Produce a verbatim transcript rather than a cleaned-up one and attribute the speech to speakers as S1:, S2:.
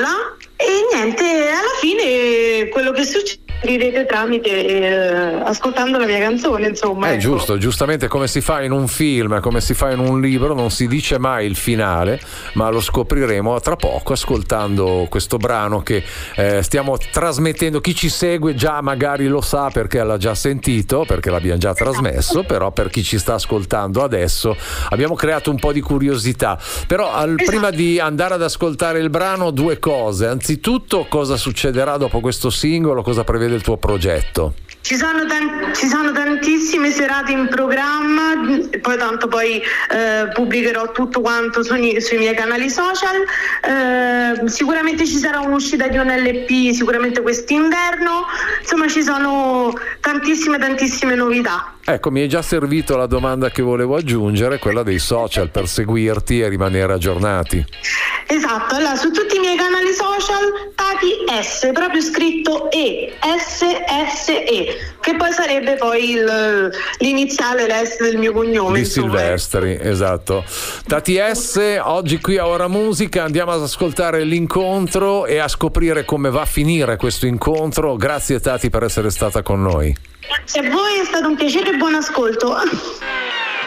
S1: scuola e niente, alla fine quello che succede capirete tramite eh, ascoltando la mia canzone, insomma.
S2: È
S1: ecco.
S2: giusto, giustamente come si fa in un film, come si fa in un libro, non si dice mai il finale, ma lo scopriremo tra poco ascoltando questo brano che eh, stiamo trasmettendo. Chi ci segue già magari lo sa perché l'ha già sentito, perché l'abbiamo già trasmesso, però per chi ci sta ascoltando adesso abbiamo creato un po' di curiosità. Però al,
S1: esatto.
S2: prima di andare ad ascoltare il brano, due cose. Anzitutto, cosa succederà dopo questo singolo? Cosa prevede il tuo progetto?
S1: Ci sono, tan- ci sono tantissime serate in programma, poi tanto poi eh, pubblicherò tutto quanto sui, sui miei canali social. Eh, sicuramente ci sarà un'uscita di un L P, sicuramente quest'inverno. Insomma, ci sono tantissime tantissime novità.
S2: Ecco, mi è già servito la domanda che volevo aggiungere, quella dei social, per seguirti e rimanere aggiornati.
S1: Esatto, allora su tutti i miei canali social Tati S, proprio scritto E, S S E, che poi sarebbe poi il, l'iniziale, l'S del mio cognome.
S2: Di
S1: insomma.
S2: Silvestri, esatto. Tati S, oggi qui a Ora Musica andiamo ad ascoltare l'incontro e a scoprire come va a finire questo incontro. Grazie Tati per essere stata con noi.
S1: Grazie a voi, è stato un piacere e buon ascolto.